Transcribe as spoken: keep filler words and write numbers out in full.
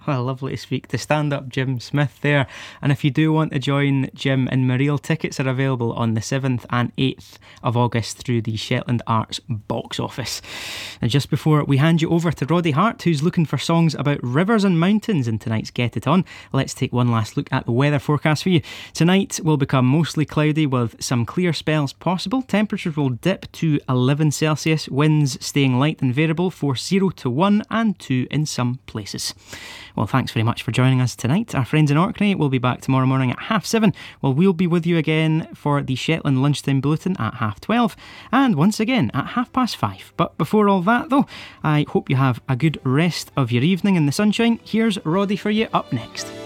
Well, lovely to speak to stand-up Jim Smith there. And if you do want to join Jim in Mareal, tickets are available on the seventh and eighth of August through the Shetland Arts box office. And just before we hand you over to Roddy Hart, who's looking for songs about rivers and mountains in tonight's Get It On, let's take one last look at the weather forecast for you. Tonight will become mostly cloudy with some clear spells possible. Temperatures will dip to eleven Celsius, winds staying light and variable, force zero to one and two in some places. Well, thanks very much for joining us tonight. Our friends in Orkney will be back tomorrow morning at half seven. Well, we'll be with you again for the Shetland Lunchtime Bulletin at half twelve, and once again at half past five. But before all that, though, I hope you have a good rest of your evening in the sunshine. Here's Roddy for you up next.